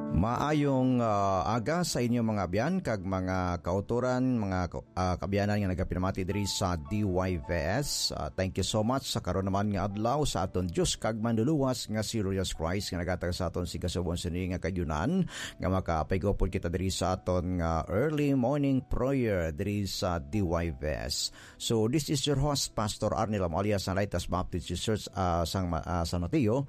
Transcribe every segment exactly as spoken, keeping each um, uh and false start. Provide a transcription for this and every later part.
Maayong uh, aga sa inyo mga abyan kag mga kauturan, mga uh, kabyanan nga nagapinamati diri sa D Y V S. Uh, thank you so much sa karon naman nga adlaw sa aton Dios kag manluluwas nga si Jesus Christ nga nagatag sa aton si kasubon sini nga kayunan nga makapaygopod kita diri sa aton nga early morning prayer diri sa D Y V S. So this is your host Pastor Arnel alias sa Lighthouse Baptist Church uh, sang uh, San Mateo,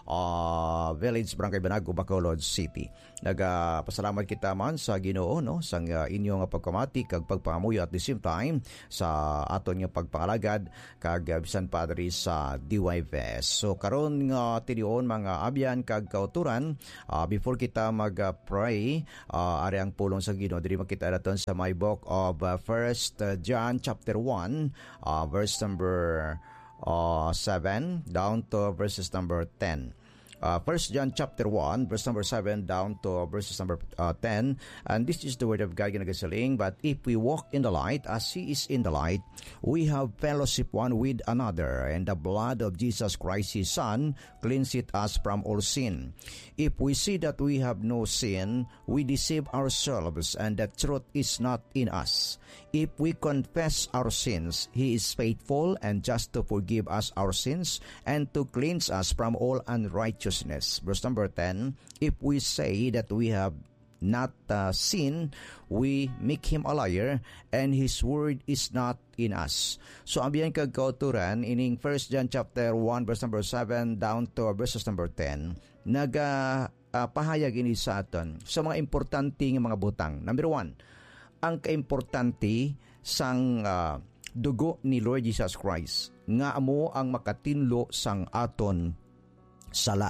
uh, Village Barangay Banago, Bacolod City. Nagapasalamat kita man sa Ginoo no sang uh, inyo nga pagkamati kag pagpangamuyo at the same time sa aton nga pagpangalagad kag uh, bisan pa diri sa D Y V S. So karon nga uh, tidion mga abyan kag kauturan, uh, before kita mag-pray, uh, ari ang pulong sa Ginoo diri makita naton sa my book of uh, First John chapter one, uh, verse number uh, seven down to verses number ten. Uh, First John chapter one, verse number seven down to verses number uh, ten. And this is the word of God ginagasaling. But if we walk in the light as He is in the light, we have fellowship one with another, and the blood of Jesus Christ His Son cleanseth us from all sin. If we see that we have no sin, we deceive ourselves, and the truth is not in us. If we confess our sins, He is faithful and just to forgive us our sins and to cleanse us from all unrighteousness. Verse number ten, if we say that we have not uh, sinned, we make Him a liar, and His word is not in us. So, ambiyan kag kauturan, ining First John chapter one, verse number seven, down to verses number ten, naga uh, pahayag ini sa aton sa mga importante nga mga butang. Number one, ang kaimportante sang uh, dugo ni Lord Jesus Christ, nga amo ang makatinlo sang aton sala.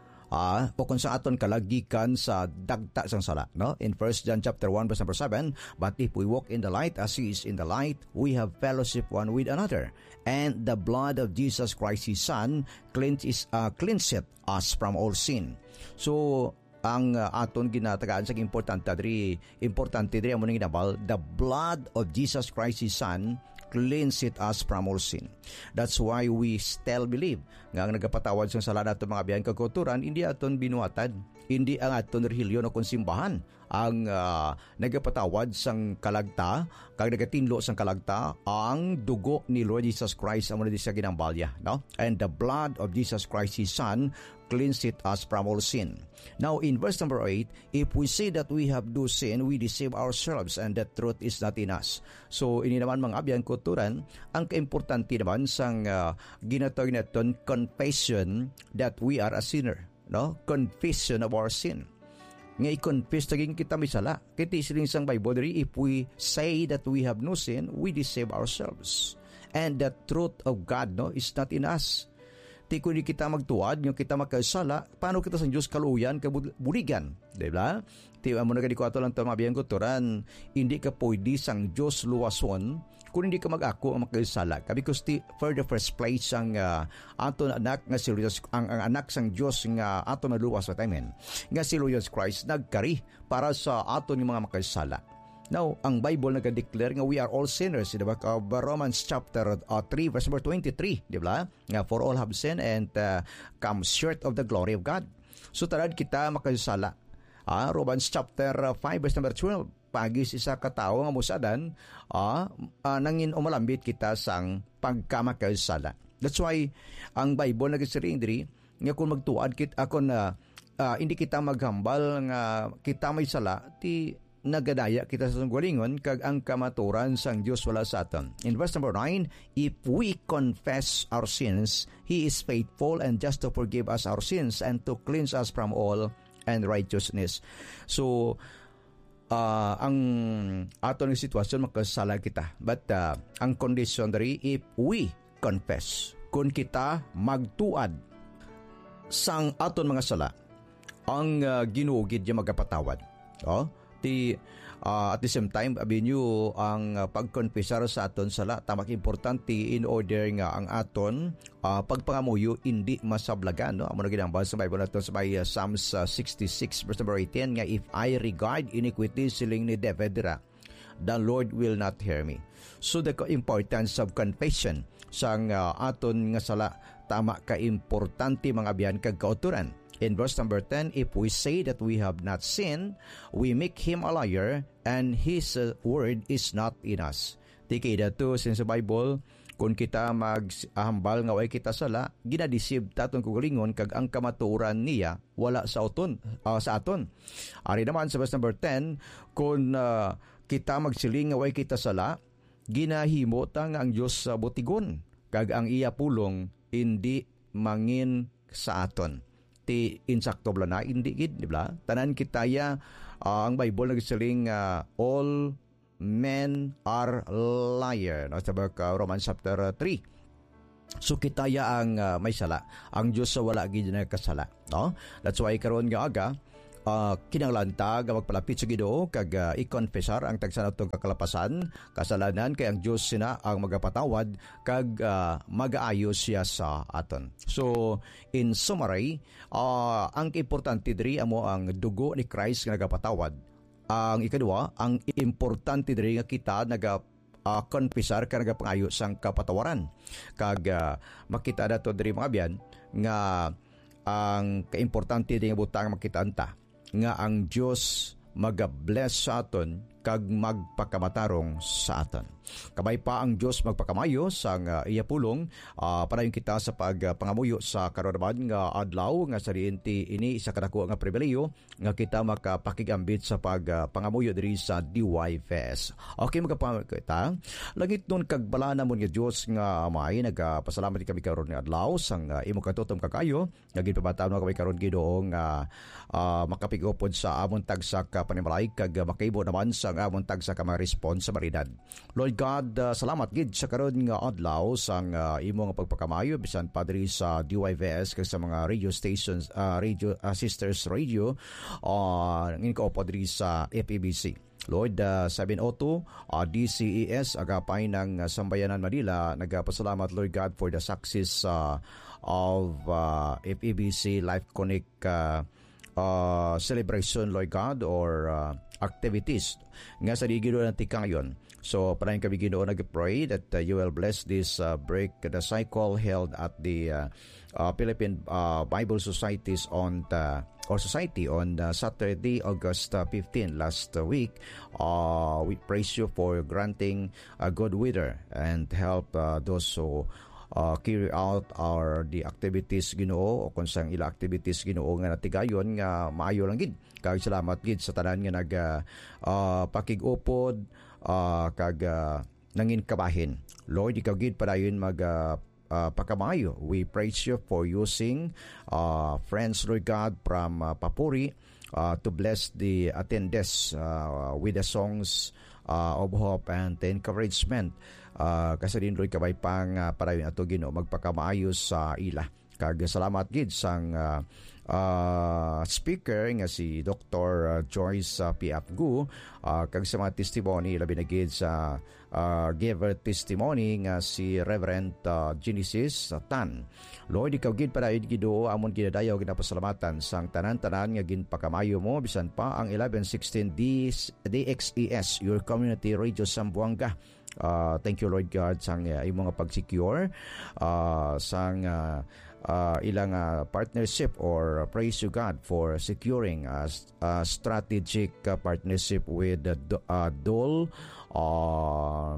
Ah, o kung sa aton kalagikan sa dagta sang sala, no? In First John chapter one verse number seven, but if we walk in the light as He is in the light, we have fellowship one with another, and the blood of Jesus Christ His Son cleanses uh, cleanseth us from all sin. So ang uh, aton ginatagaan sa importante diri, importante diri amo ning ginabal, the blood of Jesus Christ His Son cleanseth us from all sin. That's why we still believe nga ang nagapatawad sa sala nato mga biyahe kag kauturan, hindi aton binuhatad, hindi ang aton relihiyon o konsimbahan ang uh, nagapatawad sang kalagta kag nagatinlo sang kalagta, ang dugo ni Lord Jesus Christ amo na di sa ginambalya, no? And the blood of Jesus Christ His Son cleanseth us from all sin. Now in verse number eight, if we say that we have do sin, we deceive ourselves, and the truth is not in us. So ini naman mga abyan kauturan, ang kaimportante naman sang uh, ginatawag naton confession that we are a sinner, no? Confession of our sin. Nga i-confess taging kita may sala. Kiti siling sang Bible, if we say that we have no sin, we deceive ourselves, and the truth of God, no, is not in us. Ti kung di kita magtuwad, yung kita magkasala, paano kita sa Diyos kaluyan, kabuligan? Diba? Ti mo na ko ato lang tamabiyang kuturan, hindi ka pwede sang Diyos luwason kung hindi ka mag-ako ang magkasala. Because ti, for the first place, ang uh, ato na anak nga si Jesus, ang, ang anak sang Diyos nga ato na luwas, amen, nga si Jesus Christ, nagkari para sa ato ng mga magkasala. Now, ang Bible nag-declare nga we are all sinners. Diba? Uh, Romans chapter uh, three, verse number twenty-three. Diba? Nga, for all have sinned and uh, come short of the glory of God. So, tarad kita makasala. Uh, Romans chapter five, verse number twelve. Pagis isa katao nga musadan, uh, uh, nangin umalambit kita sang pagkamakasala. That's why, ang Bible nag-siring diri, nga kung magtuad kit ako na uh, hindi kita maghambal nga kita may sala, ti nagadaya kita sa sunggulingon kag ang kamaturan sang Dios wala sa aton. In verse number nine, if we confess our sins, He is faithful and just to forgive us our sins and to cleanse us from all unrighteousness. So, uh, ang aton ng sitwasyon makasala kita. But uh, ang condition dari, if we confess, kung kita magtuad sang aton mga sala, ang uh, Ginoo gid ya magapatawad. Oh, ti uh, at the same time abi nyo ang uh, pagkonfesar sa aton sala tamak importante in order nga ang aton uh, pagpangamuyo hindi masablagan, no? Amo na ginambal sa Bible nato sa uh, Psalms uh, sixty-six verse number eighteen nga, if I regard iniquity, siling ni David dira, the Lord will not hear me. So the importance of confession sang uh, aton nga sala tama ka importante mga biyan kag kauturan. In verse number ten, if we say that we have not sinned, we make him a liar, and his uh, word is not in us. Tiki dato sin sa Bible, kung kita maghambal nga way kita sala, ginadisib taton kugalingon kag ang kamatuoran niya wala sa aton, uh, sa aton. Ari naman sa verse number ten, kung uh, kita magsiling nga way kita sala, ginahimo ta nga ang Dios sa butigon kag ang iya pulong hindi mangin sa aton. Ti insakto bla na hindi gid, di ba? Tanan kitaya uh, ang Bible nagsiling uh, all men are liar. No, sa uh, Romans chapter three. So kitaya ang uh, may sala. Ang Dios sa wala gid na kasala, no? That's why karon nga aga Uh, kinanglanta nga magpalapit sa Ginoo kag uh, i-confessar ang tagsa natong kakalapasan, kasalanan kay ang Dios sina ang magapatawad kag uh, mag-aayos siya sa aton. So in summary, uh, ang importante diri amo ang dugo ni Christ nga nagapatawad. Ang ikaduha, ang importante diri nga kita naga uh, confessar ka nagapangayo sang kapatawaran. Kag uh, makita dato diri mga biyan nga ang kaimportante diri nga butang makita anta nga ang Dios mag-bless sa aton kag magpakamatarong sa aton. Kabay pa ang Dios magpakamayo sang uh, iya pulong uh, padayon kita sa pagpangamuyo uh, sa karon nga adlaw nga sa dienti ini isa kadako nga pribilehiyo nga kita makapakigambit sa pagpangamuyo uh, diri sa D Y V S. Okay magapakita. Langit nun kag bala namon nga Dios nga Amay, nagapasalamat kami karon nga adlaw sang uh, imo katutom kakayo nga ginpabataw kami karon Ginoo nga uh, makapigupod sa amon tagsa ka panimalay kag uh, makaibo naman sa amon tagsa ka mga responsibilidad. Lord God, uh, salamat gid sa karon nga adlaw sang uh, imo nga pagpakamayo bisan padri sa D Y V S kag sa mga radio stations, uh, radio uh, sisters radio uh, ngin ko padri sa F E B C. Lord, uh, seven oh two uh, D C E S agapay ng uh, Sambayanan Manila, nagapasalamat Lord God for the success uh, of uh, F E B C Life Connect uh, uh, celebration, Lord God, or uh, activities nga sa digiro ng tika ngayon. So, parahin kami Ginoo nag-pray that uh, you will bless this uh, break the cycle held at the uh, uh, Philippine uh, Bible Societies on the, or Society on uh, Saturday, August uh, fifteenth last uh, week. Uh, we praise you for granting a good weather and help uh, those who Uh, carry out our the activities Ginoo o kung sang ila activities Ginoo nga natigayon nga maayo lang gid. Kag salamat gid sa tanan nga nag uh, uh, pakig-upod uh, kag uh, nangin kabahin. Lord, ikaw gid padayon mag uh, uh, pakamayo. We praise you for using uh, friends, Lord God, from uh, Papuri uh, to bless the attendees uh, with the songs uh, of hope and encouragement. Uh, kasi din Lord kabay pang uh, parayon ato Ginoo magpakamaayos sa uh, ila. Kag salamat gid sang uh, uh, speaker nga si Doctor Uh, Joyce uh, P F Gu uh, kag sa mga testimony labi na gid sa uh, giver testimony nga si Reverend uh, Genesis uh, Tan. Lord, ikaw gid padayon Ginoo amon ginadayaw ginapasalamatan sang tanan-tanan nga ginpakamayo mo bisan pa ang eleven sixteen D X E S Your Community Radio Zamboanga. Uh, thank you Lord God sang uh, imong pag-secure uh, sang uh, uh, ilang uh, partnership or uh, praise you God for securing a, a strategic uh, partnership with uh, uh, Dole uh,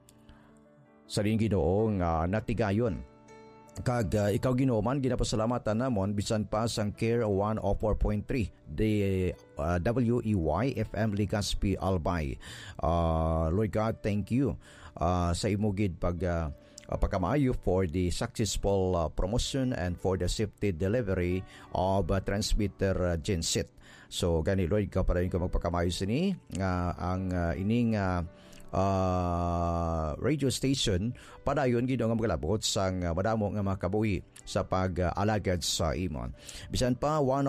sa ring Ginoo nga uh, natigayon. Kag uh, ikaw Ginoo man ginapasalamatan namon bisan pa sang Care one oh four point three the uh, W E Y F M Legazpi Albay. Uh, Lord God, thank you uh, sa imo gid pag uh, pagkamaayo for the successful uh, promotion and for the safety delivery of uh, transmitter uh, genset. So gani Lord ka para ko magpakamayo sini nga uh, ang uh, ining uh, Uh, radio station padayon gid nga magalabot sang uh, madamo nga mga kabuhi sa pag-alagad uh, sa imon. Bisan pa one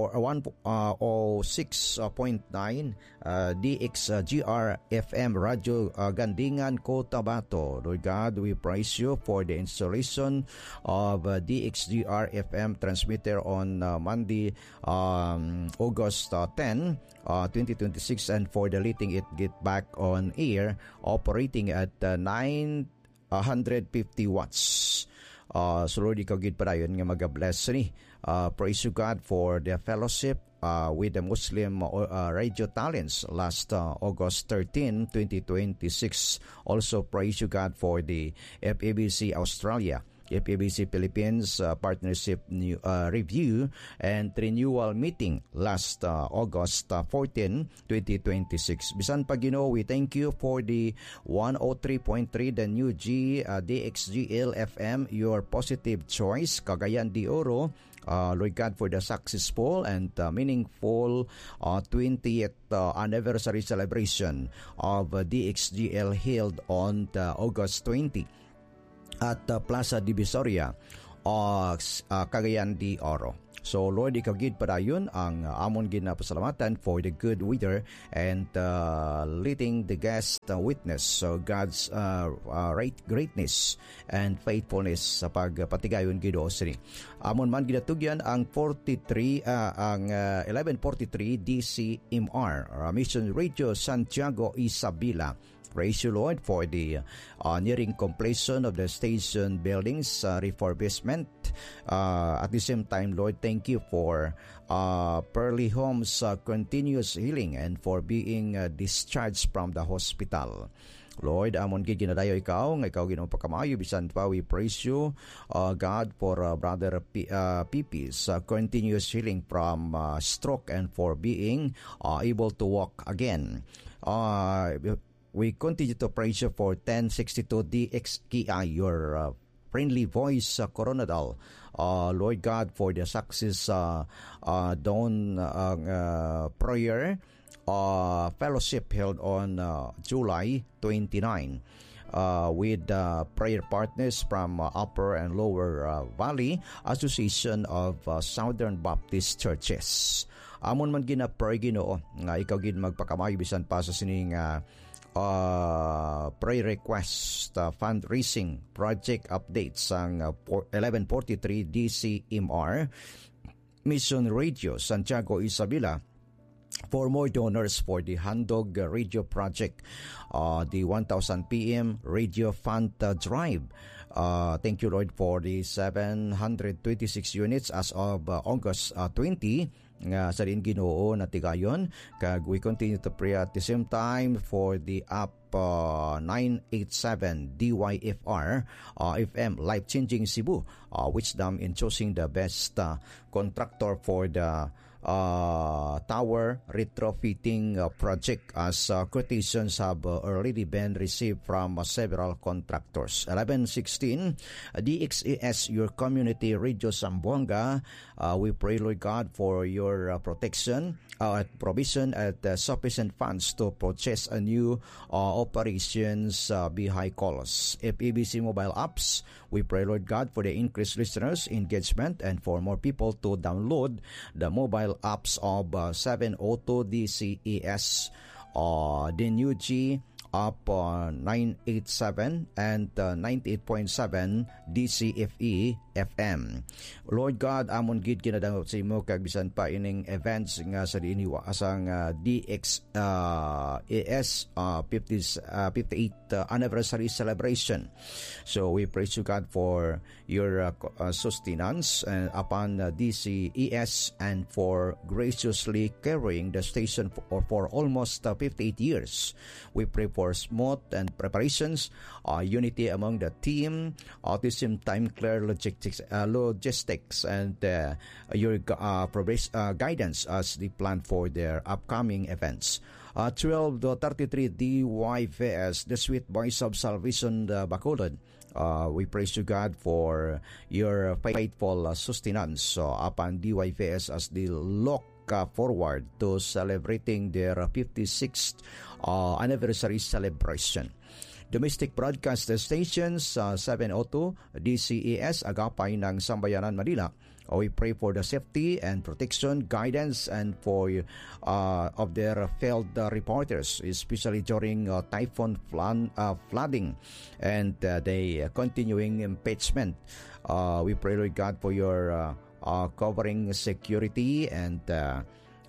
oh six point nine uh, D X G R F M Radio uh, Gandingan, Cotabato. Lord God, we praise you for the installation of uh, D X G R F M transmitter on uh, Monday, um, August uh, tenth, uh, twenty twenty-six, and for the letting it get back on air operating at uh, nine hundred fifty watts. Uh, so Lord, ikaw gid padayon nga mag-bless ni Uh, praise you God for the fellowship uh, with the Muslim uh, radio talents last uh, August thirteenth, twenty twenty-six. Also praise you God for the F E B C Australia, F E B C Philippines uh, Partnership new, uh, Review and Renewal Meeting last uh, August uh, fourteenth, twenty twenty-six. Bisan pa Ginoo, we thank you for the one oh three point three, the new G, uh, D X G L F M, your positive choice, Cagayan de Oro. Uh, Lord God, for the successful and uh, meaningful uh, twentieth uh, anniversary celebration of uh, D X G L held on uh, August twentieth at uh, Plaza Divisoria, uh, uh, Cagayan de Oro. So Lord, ikaw gid padayon ang uh, amon ginapasalamatan for the good weather and uh, leading the guest uh, witness so God's uh, uh, greatness and faithfulness sa pagpatigayon Ginoo sini. Amon man ginatugyan ang forty-three uh, ang uh, eleven forty-three D C M R uh, Mission Radio Santiago Isabela. Praise you, Lord, for the uh, nearing completion of the station buildings uh, refurbishment. Uh, at the same time, Lord, thank you for uh, Pearly Home's uh, continuous healing and for being uh, discharged from the hospital. Lord, amon gid ginadayo ikaw, nga ikaw Ginoo pakamayo bisan pa we praise you, uh, God, for uh, Brother P- uh, Pipi's uh, continuous healing from uh, stroke and for being uh, able to walk again. Uh, We continue to praise you for ten sixty-two D X K I, your uh, friendly voice, uh, Coronadal. Uh, Lord God, for the success uh, uh, dawn uh, uh, prayer uh, fellowship held on uh, July twenty-ninth. Uh, with uh, prayer partners from uh, Upper and Lower uh, Valley Association of uh, Southern Baptist Churches. Amon man gina-pray Ginoo nga ikaw gid magpakamayo bisan pa sa sining uh, uh, prayer request uh, fundraising project updates ang uh, eleven forty-three D C M R Mission Radio Santiago Isabela. For more donors for the Handog Radio Project, uh, the one thousand P M Radio Fund uh, Drive. Uh, thank you, Lord, for the seven hundred twenty-six units as of uh, August uh, twentieth. Nga sa rin Ginoo na tigayon. Kag we continue to pray at the same time for the app uh, nine eighty-seven D Y F R uh, F M Life Changing Cebu, uh, which them in choosing the best uh, contractor for the uh, tower retrofitting uh, project as uh, quotations have uh, already been received from uh, several contractors. eleven sixteen D X A S, your community radio Zamboanga. Uh, we pray, Lord God, for your uh, protection uh, provision at uh, sufficient funds to purchase a new uh, operations uh, be high costs. F E B C mobile apps, we pray, Lord God, for the increased listeners engagement and for more people to download the mobile apps of uh, seven oh two D C E S, uh, the new G up uh, nine eighty-seven and uh, ninety-eight point seven D C F E F M. Lord God, amon gid kinadangot sa imo kag bisan pa ining events nga sa diiniwa asang uh, D X uh, A S uh, fifty-eighth uh, anniversary celebration. So we praise you, God, for your uh, uh, sustenance uh, upon uh, D C E S and for graciously carrying the station for, for almost uh, fifty-eight years. We pray for smooth and preparations, uh, unity among the team, at the same time clear logistics, uh, logistics and uh, your uh, progress, uh, guidance as they plan for their upcoming events. Uh, twelve thirty-three D Y V S, the Sweet Voice of Salvation, the Bacolod. Uh, we praise you, God, for your faithful uh, sustenance so upon D Y V S as they look uh, forward to celebrating their fifty-sixth uh, anniversary celebration. Domestic broadcast stations, uh, seven oh two D C E S, Agapay ng Sambayanan, Manila. We pray for the safety and protection, guidance, and for uh, of their field uh, reporters, especially during uh, typhoon flood, uh, flooding and uh, the continuing impeachment. Uh, we pray, Lord God, for your uh, uh, covering security and uh,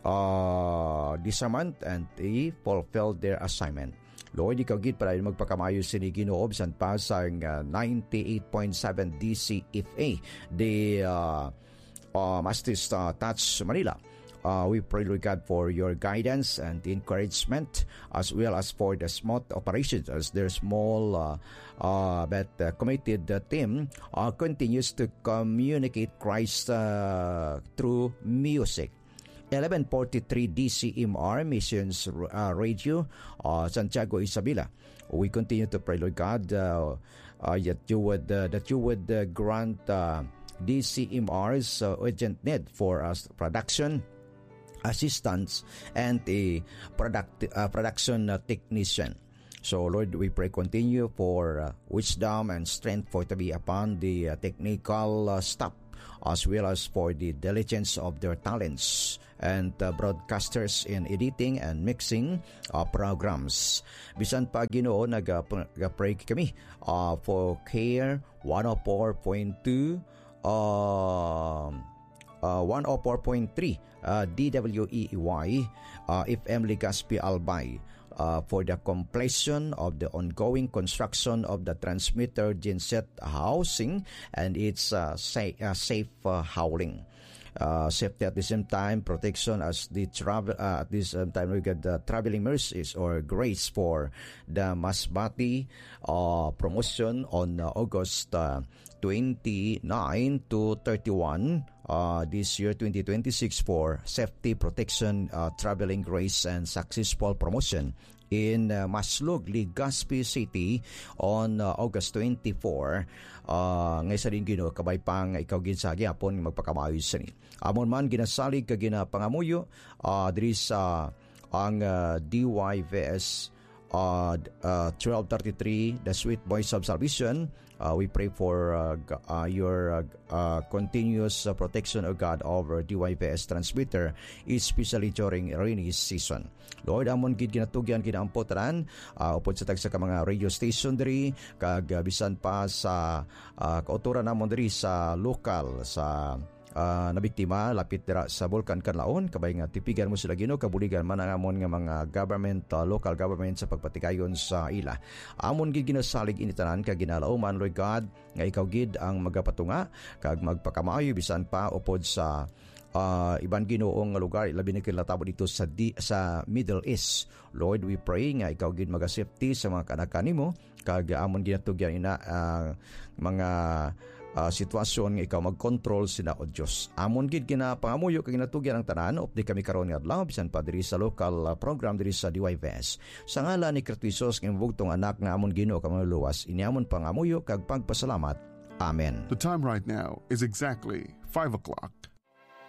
uh, disarmament, and they fulfill their assignment. Lord, ikaw gid para magpakamayo sini Ginoo bisan pa sa uh, ninety-eight point seven D C F A, the uh, uh, Mastis uh, Touch Manila. Uh, we pray, Lord God, for your guidance and encouragement, as well as for the small operations, as their small uh, uh, but uh, committed uh, team uh, continues to communicate Christ uh, through music. eleven forty-three D C M R Missions uh, Radio, uh, Santiago, Isabela. We continue to pray, Lord God, uh, uh, that you would uh, that you would uh, grant uh, D C M R's uh, urgent need for us uh, production assistance and a product uh, production uh, technician. So Lord, we pray continue for uh, wisdom and strength for to be upon the uh, technical uh, staff, as well as for the diligence of their talents and uh, broadcasters in editing and mixing uh, programs. Bisan pa, Ginoo, nag-pray kami uh, for Care one oh four point two, uh, uh, one oh four point three uh, D W E Y uh, F M Legazpi Albay uh, for the completion of the ongoing construction of the transmitter genset housing and its uh, sa- uh, safe uh, hauling. Uh, safety at the same time, protection as the travel uh, at this um, time we get the traveling mercies or grace for the Masbati uh, promotion on uh, August uh, twenty-nine to thirty-one uh, this year twenty twenty-six for safety protection, uh, traveling grace and successful promotion in uh, Maslog, Legazpi City on uh, August twenty-fourth. Uh, ngay sa din Ginoo, kabay pang ikaw ginsagi hapon magpakamayo sa ni. Amon man ginasalig ka ginapangamuyo uh, diri sa ang uh, D Y V S uh, uh, twelve thirty-three, the Sweet Voice of Salvation. Uh, we pray for uh, uh, your uh, uh, continuous uh, protection of God over D Y V S transmitter, especially during rainy season. Lord, amon gid ginatugyan ginaampotan uh, upod sa tagsa ka mga radio station diri kag uh, bisan pa sa uh, kauturan namon diri sa lokal sa Uh, nabiktima lapit dira sa Bulkan Kanlaon, kabay nga tipigan mo sila Ginoo, kabuligan man ang amon nga mga government, uh, local government sa pagpatikayon sa ila. Amon gid ginasalig initanan kag ginalauman, Lord God, nga ikaw gid ang magapatunga kag magpakamaayo bisan pa upod sa uh, iban Ginoong lugar, labi na kinatabo dito sa di, sa Middle East. Lord, we pray nga ikaw gid maga-safety sa mga kanak kanimo kag amon ginatugyan ina uh, mga Uh, sitwasyon nga ikaw mag-control sina o Diyos. Amon gid ginapangamuyo kag ginatugyan ang tanan updi kami karon nga adlaw bisan pa diri sa local uh, program diri sa D Y V S. Sa ngalan ni Kristo Jesus nga bugtong anak nga amon Ginoo ka manuluwas, iniamon pangamuyo kag pagpasalamat. Amen. The time right now is exactly five o'clock.